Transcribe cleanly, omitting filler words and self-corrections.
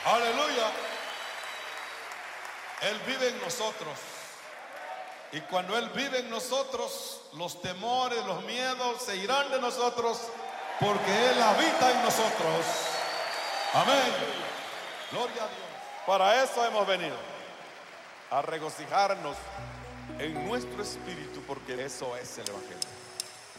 Aleluya. Él vive en nosotros. Y cuando Él vive en nosotros, los temores, los miedos se irán de nosotros, porque Él habita en nosotros. Amén. Gloria a Dios. Para eso hemos venido, a regocijarnos en nuestro espíritu, porque eso es el Evangelio.